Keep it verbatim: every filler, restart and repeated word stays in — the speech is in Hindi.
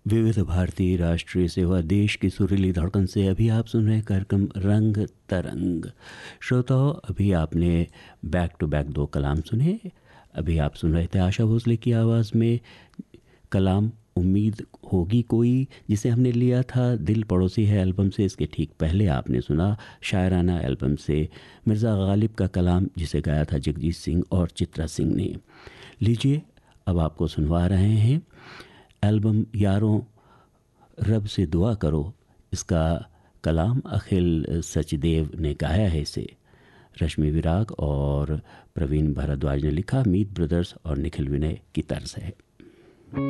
विविध भारती राष्ट्रीय सेवा देश की सुरीली धड़कन से अभी आप सुन रहे कार्यक्रम रंग तरंग। श्रोताओं, अभी आपने बैक टू बैक दो कलाम सुने। अभी आप सुन रहे थे आशा भोसले की आवाज़ में कलाम उम्मीद होगी कोई, जिसे हमने लिया था दिल पड़ोसी है एल्बम से। इसके ठीक पहले आपने सुना शायराना एल्बम से मिर्ज़ा गालिब का कलाम, जिसे गाया था जगजीत सिंह और चित्रा सिंह ने। लीजिए, अब आपको सुनवा रहे हैं एल्बम यारों रब से दुआ करो। इसका कलाम अखिल सचदेव ने गाया है। इसे रश्मि विराग और प्रवीण भारद्वाज ने लिखा। मीत ब्रदर्स और निखिल विनय की तर्ज है।